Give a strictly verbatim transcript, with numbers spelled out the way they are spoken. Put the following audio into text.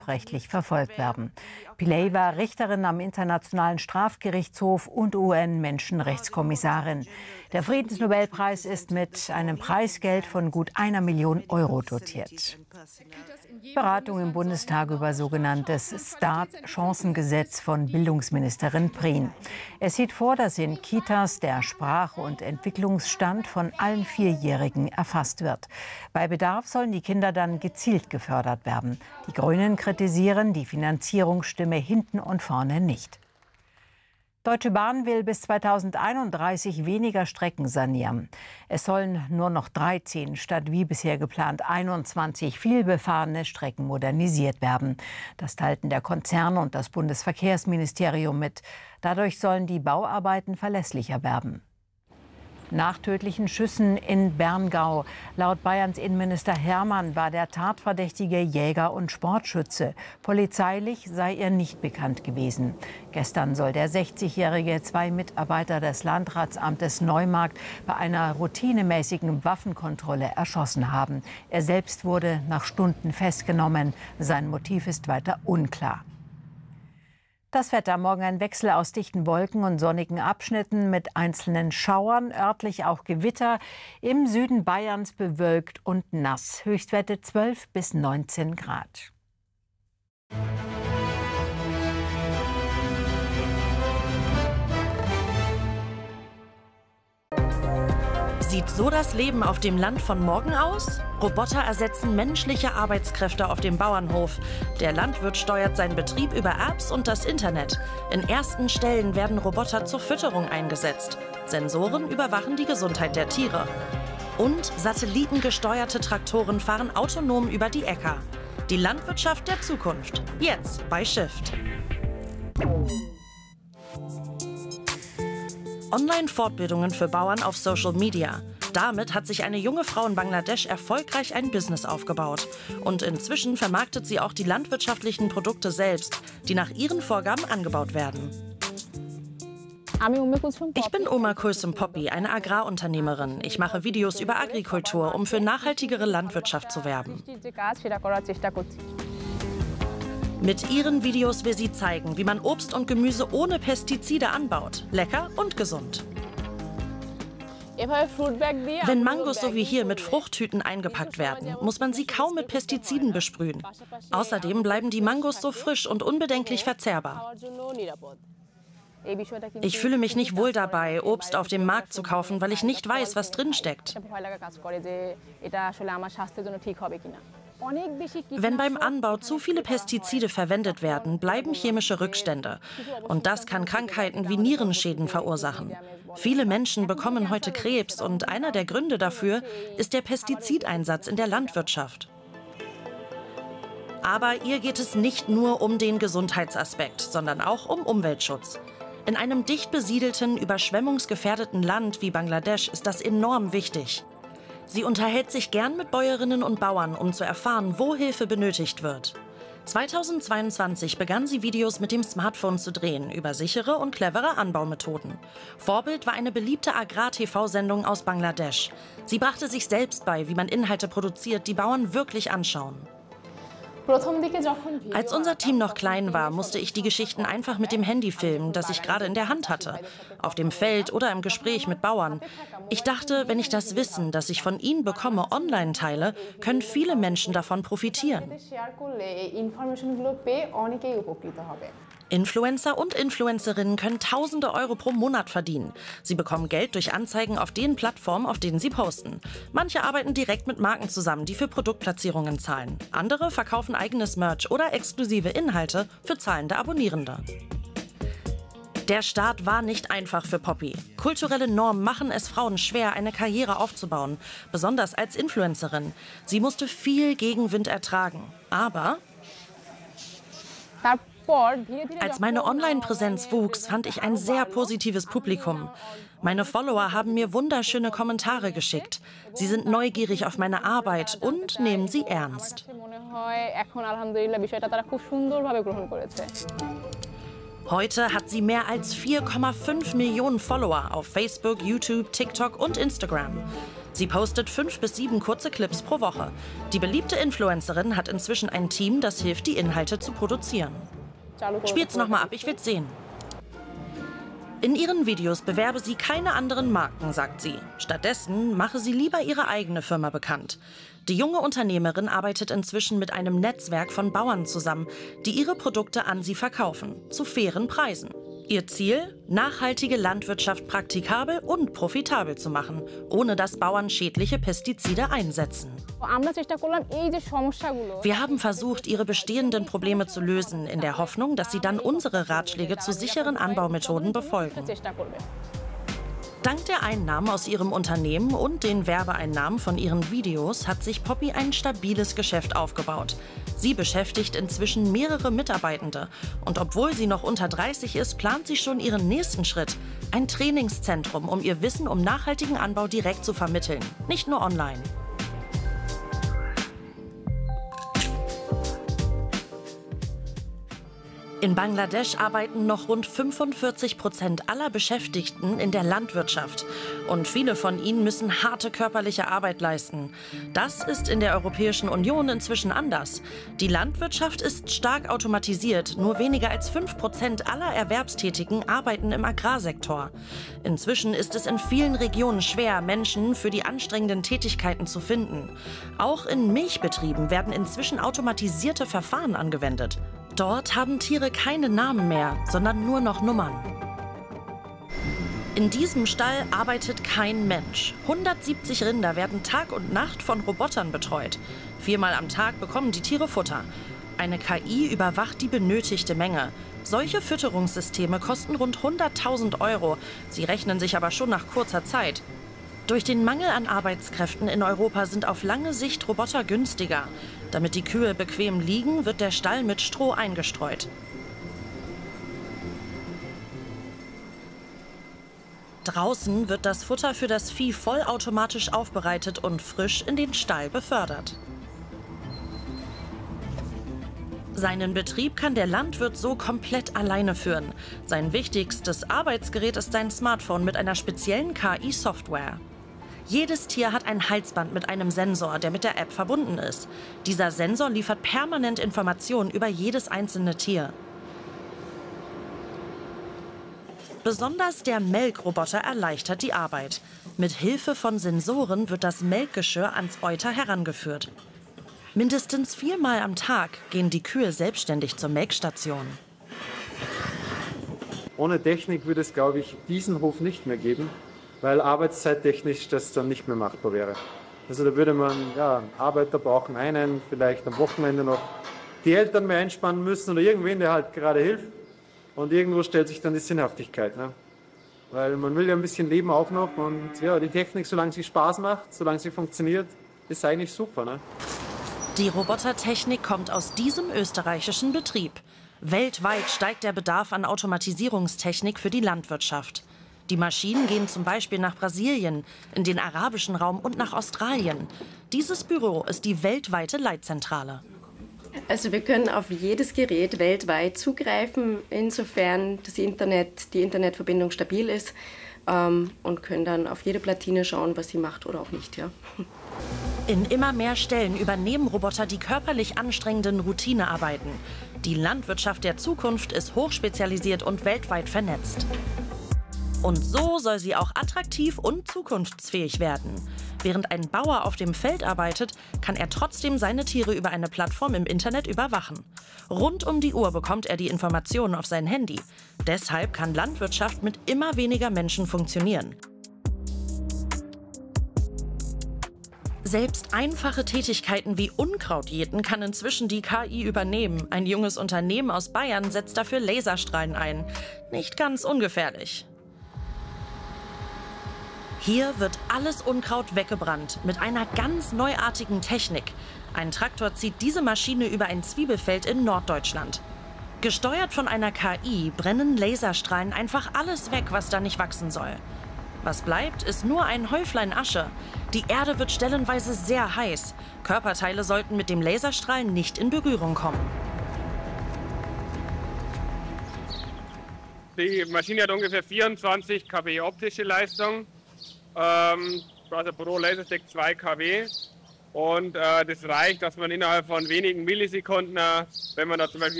rechtlich verfolgt werden. Pillay war Richterin am Internationalen Strafgerichtshof und U N-Menschenrechtskommissarin. Der Friedensnobelpreis ist mit einem Preisgeld von gut einer Million Euro dotiert. Beratung im Bundestag über sogenanntes Start-Chancengesetz von Bildungsministerin Prien. Es sieht vor, dass in Kitas der Sprach- und Entwicklungsstand von allen Vierjährigen erfasst wird. Bei Bedarf sollen die Kinder dann gezielt gefördert werden. Die Grünen kritisieren, die Finanzierung stimme hinten und vorne nicht. Deutsche Bahn will bis zweitausendeinunddreißig weniger Strecken sanieren. Es sollen nur noch dreizehn statt wie bisher geplant einundzwanzig vielbefahrene Strecken modernisiert werden. Das teilten der Konzern und das Bundesverkehrsministerium mit. Dadurch sollen die Bauarbeiten verlässlicher werden. Nach tödlichen Schüssen in Berngau. Laut Bayerns Innenminister Hermann war der Tatverdächtige Jäger und Sportschütze. Polizeilich sei er nicht bekannt gewesen. Gestern soll der sechzigjährige zwei Mitarbeiter des Landratsamtes Neumarkt bei einer routinemäßigen Waffenkontrolle erschossen haben. Er selbst wurde nach Stunden festgenommen. Sein Motiv ist weiter unklar. Das Wetter: morgen ein Wechsel aus dichten Wolken und sonnigen Abschnitten mit einzelnen Schauern, örtlich auch Gewitter. Im Süden Bayerns bewölkt und nass. Höchstwerte zwölf bis neunzehn Grad. Sieht so das Leben auf dem Land von morgen aus? Roboter ersetzen menschliche Arbeitskräfte auf dem Bauernhof. Der Landwirt steuert seinen Betrieb über Apps und das Internet. In ersten Stellen werden Roboter zur Fütterung eingesetzt. Sensoren überwachen die Gesundheit der Tiere. Und satellitengesteuerte Traktoren fahren autonom über die Äcker. Die Landwirtschaft der Zukunft. Jetzt bei Shift. Online-Fortbildungen für Bauern auf Social Media. Damit hat sich eine junge Frau in Bangladesch erfolgreich ein Business aufgebaut. Und inzwischen vermarktet sie auch die landwirtschaftlichen Produkte selbst, die nach ihren Vorgaben angebaut werden. Ich bin Uma Kulsum Poppy, eine Agrarunternehmerin. Ich mache Videos über Agrikultur, um für nachhaltigere Landwirtschaft zu werben. Mit ihren Videos will sie zeigen, wie man Obst und Gemüse ohne Pestizide anbaut. Lecker und gesund. Wenn Mangos so wie hier mit Fruchthüten eingepackt werden, muss man sie kaum mit Pestiziden besprühen. Außerdem bleiben die Mangos so frisch und unbedenklich verzehrbar. Ich fühle mich nicht wohl dabei, Obst auf dem Markt zu kaufen, weil ich nicht weiß, was drin steckt. Wenn beim Anbau zu viele Pestizide verwendet werden, bleiben chemische Rückstände. Und das kann Krankheiten wie Nierenschäden verursachen. Viele Menschen bekommen heute Krebs und einer der Gründe dafür ist der Pestizideinsatz in der Landwirtschaft. Aber ihr geht es nicht nur um den Gesundheitsaspekt, sondern auch um Umweltschutz. In einem dicht besiedelten, überschwemmungsgefährdeten Land wie Bangladesch ist das enorm wichtig. Sie unterhält sich gern mit Bäuerinnen und Bauern, um zu erfahren, wo Hilfe benötigt wird. zweitausendzweiundzwanzig begann sie Videos mit dem Smartphone zu drehen über sichere und clevere Anbaumethoden. Vorbild war eine beliebte Agrar-T V-Sendung aus Bangladesch. Sie brachte sich selbst bei, wie man Inhalte produziert, die Bauern wirklich anschauen. Als unser Team noch klein war, musste ich die Geschichten einfach mit dem Handy filmen, das ich gerade in der Hand hatte, auf dem Feld oder im Gespräch mit Bauern. Ich dachte, wenn ich das Wissen, das ich von ihnen bekomme, online teile, können viele Menschen davon profitieren. Influencer und Influencerinnen können Tausende Euro pro Monat verdienen. Sie bekommen Geld durch Anzeigen auf den Plattformen, auf denen sie posten. Manche arbeiten direkt mit Marken zusammen, die für Produktplatzierungen zahlen. Andere verkaufen eigenes Merch oder exklusive Inhalte für zahlende Abonnierende. Der Start war nicht einfach für Poppy. Kulturelle Normen machen es Frauen schwer, eine Karriere aufzubauen, besonders als Influencerin. Sie musste viel Gegenwind ertragen. Aber als meine Online-Präsenz wuchs, fand ich ein sehr positives Publikum. Meine Follower haben mir wunderschöne Kommentare geschickt. Sie sind neugierig auf meine Arbeit und nehmen sie ernst. Heute hat sie mehr als vier Komma fünf Millionen Follower auf Facebook, YouTube, TikTok und Instagram. Sie postet fünf bis sieben kurze Clips pro Woche. Die beliebte Influencerin hat inzwischen ein Team, das hilft, die Inhalte zu produzieren. Spielt's noch mal ab, ich will's sehen. In ihren Videos bewerbe sie keine anderen Marken, sagt sie. Stattdessen mache sie lieber ihre eigene Firma bekannt. Die junge Unternehmerin arbeitet inzwischen mit einem Netzwerk von Bauern zusammen, die ihre Produkte an sie verkaufen, zu fairen Preisen. Ihr Ziel? Nachhaltige Landwirtschaft praktikabel und profitabel zu machen, ohne dass Bauern schädliche Pestizide einsetzen. Wir haben versucht, ihre bestehenden Probleme zu lösen, in der Hoffnung, dass sie dann unsere Ratschläge zu sicheren Anbaumethoden befolgen. Dank der Einnahmen aus ihrem Unternehmen und den Werbeeinnahmen von ihren Videos hat sich Poppy ein stabiles Geschäft aufgebaut. Sie beschäftigt inzwischen mehrere Mitarbeitende. Und obwohl sie noch unter dreißig ist, plant sie schon ihren nächsten Schritt. Ein Trainingszentrum, um ihr Wissen um nachhaltigen Anbau direkt zu vermitteln, nicht nur online. In Bangladesch arbeiten noch rund fünfundvierzig Prozent aller Beschäftigten in der Landwirtschaft. Und viele von ihnen müssen harte körperliche Arbeit leisten. Das ist in der Europäischen Union inzwischen anders. Die Landwirtschaft ist stark automatisiert. Nur weniger als fünf Prozent aller Erwerbstätigen arbeiten im Agrarsektor. Inzwischen ist es in vielen Regionen schwer, Menschen für die anstrengenden Tätigkeiten zu finden. Auch in Milchbetrieben werden inzwischen automatisierte Verfahren angewendet. Dort haben Tiere keine Namen mehr, sondern nur noch Nummern. In diesem Stall arbeitet kein Mensch. hundertsiebzig Rinder werden Tag und Nacht von Robotern betreut. Viermal am Tag bekommen die Tiere Futter. Eine K I überwacht die benötigte Menge. Solche Fütterungssysteme kosten rund hunderttausend Euro. Sie rechnen sich aber schon nach kurzer Zeit. Durch den Mangel an Arbeitskräften in Europa sind auf lange Sicht Roboter günstiger. Damit die Kühe bequem liegen, wird der Stall mit Stroh eingestreut. Draußen wird das Futter für das Vieh vollautomatisch aufbereitet und frisch in den Stall befördert. Seinen Betrieb kann der Landwirt so komplett alleine führen. Sein wichtigstes Arbeitsgerät ist sein Smartphone mit einer speziellen K I-Software. Jedes Tier hat ein Halsband mit einem Sensor, der mit der App verbunden ist. Dieser Sensor liefert permanent Informationen über jedes einzelne Tier. Besonders der Melkroboter erleichtert die Arbeit. Mit Hilfe von Sensoren wird das Melkgeschirr ans Euter herangeführt. Mindestens viermal am Tag gehen die Kühe selbstständig zur Melkstation. Ohne Technik würde es, glaube ich, diesen Hof nicht mehr geben, weil arbeitszeittechnisch das dann nicht mehr machbar wäre. Also da würde man ja, Arbeiter brauchen, einen, vielleicht am Wochenende noch die Eltern mehr einspannen müssen oder irgendwen, der halt gerade hilft. Und irgendwo stellt sich dann die Sinnhaftigkeit. Ne? Weil man will ja ein bisschen leben auch noch und ja, die Technik, solange sie Spaß macht, solange sie funktioniert, ist eigentlich super. Ne? Die Robotertechnik kommt aus diesem österreichischen Betrieb. Weltweit steigt der Bedarf an Automatisierungstechnik für die Landwirtschaft. Die Maschinen gehen zum Beispiel nach Brasilien, in den arabischen Raum und nach Australien. Dieses Büro ist die weltweite Leitzentrale. Also wir können auf jedes Gerät weltweit zugreifen, insofern das Internet, die Internetverbindung stabil ist, ähm, und können dann auf jede Platine schauen, was sie macht oder auch nicht. Ja. In immer mehr Stellen übernehmen Roboter die körperlich anstrengenden Routinearbeiten. Die Landwirtschaft der Zukunft ist hochspezialisiert und weltweit vernetzt. Und so soll sie auch attraktiv und zukunftsfähig werden. Während ein Bauer auf dem Feld arbeitet, kann er trotzdem seine Tiere über eine Plattform im Internet überwachen. Rund um die Uhr bekommt er die Informationen auf sein Handy. Deshalb kann Landwirtschaft mit immer weniger Menschen funktionieren. Selbst einfache Tätigkeiten wie Unkrautjäten kann inzwischen die K I übernehmen. Ein junges Unternehmen aus Bayern setzt dafür Laserstrahlen ein. Nicht ganz ungefährlich. Hier wird alles Unkraut weggebrannt mit einer ganz neuartigen Technik. Ein Traktor zieht diese Maschine über ein Zwiebelfeld in Norddeutschland. Gesteuert von einer K I brennen Laserstrahlen einfach alles weg, was da nicht wachsen soll. Was bleibt, ist nur ein Häuflein Asche. Die Erde wird stellenweise sehr heiß. Körperteile sollten mit dem Laserstrahl nicht in Berührung kommen. Die Maschine hat ungefähr vierundzwanzig Kilowatt optische Leistung. Ähm, also pro Laserstick zwei Kilowatt. Und äh, das reicht, dass man innerhalb von wenigen Millisekunden, äh, wenn man da zum Beispiel